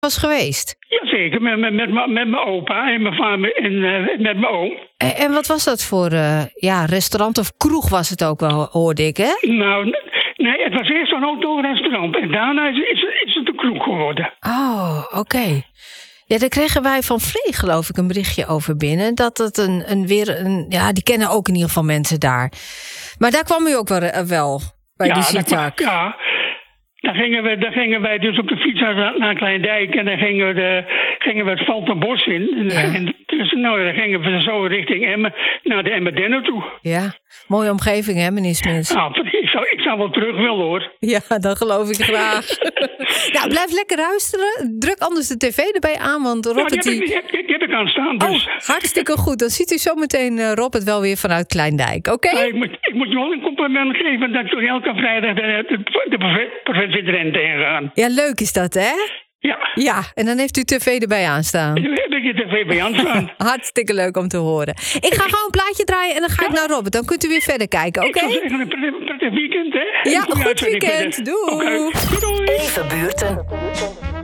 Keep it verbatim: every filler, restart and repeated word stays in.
was geweest? Jazeker, met, met, met, met mijn opa en mijn vader en uh, met mijn oom. En, en wat was dat voor uh, ja, restaurant of kroeg was het ook wel, hoorde ik, hè? Nou, nee, het was eerst een auto-restaurant. En daarna is, is, is het een kroeg geworden. Oh, oké. Okay. Ja, daar kregen wij van Vlee, geloof ik, een berichtje over binnen. Dat het een, een weer een... Ja, die kennen ook in ieder geval mensen daar. Maar daar kwam u ook wel, uh, wel bij ja, de Zitak. Ja, dan gingen, we, dan gingen wij dus op de fiets naar, naar Kleindijk. En dan gingen we, de, gingen we het Valtenbos in. En, ja. en dus, nou, dan gingen we zo richting Emmen, naar de Emmerdenne toe. Ja, mooie omgeving, hè, meneer Smits? Nou, ik zou, ik zou wel terug willen, hoor. Ja, dat geloof ik graag. Nou, blijf lekker luisteren. Druk anders de tv erbij aan, want Robert... Ja, die heb, die... die, die heb ik aan staan, dus... Oh, hartstikke goed. Dan ziet u zometeen uh, Robert wel weer vanuit Kleindijk, oké? Okay? Ja, ik, moet, ik moet je wel een compliment geven dat je elke vrijdag de, de, de provincie Drenthe ingaan. Ja, leuk is dat, hè? Ja. Ja, en dan heeft u tv erbij aanstaan. Dan heb ik je tv bij aanstaan. Hartstikke leuk om te horen. Ik ga gewoon een plaatje draaien en dan ga ja. ik naar Robert. Dan kunt u weer verder kijken, oké? Okay? Ik zou zeggen, een prettig weekend, hè? Ja, een goed weekend. Doei. Okay. Doei. Even buurten.